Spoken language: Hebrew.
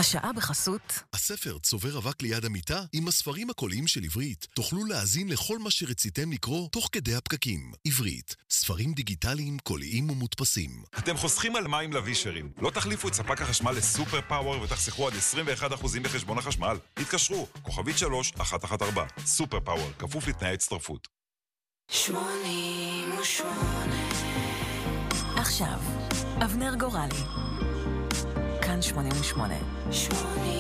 השעה בחסות. הספר צובר אבק ליד המיטה עם הספרים הקוליים של עברית. תוכלו להאזין לכל מה שרציתם לקרוא תוך כדי הפקקים. עברית, ספרים דיגיטליים, קוליים ומודפסים. אתם חוסכים על מים לווישרים. לא תחליפו את ספק החשמל לסופר פאוור ותחסכו עד 21% בחשבון החשמל. התקשרו, כוכבית 3114. סופר פאוור, כפוף לתנאי הצטרפות. 88 עכשיו, אבנר גורלי. כאן 88.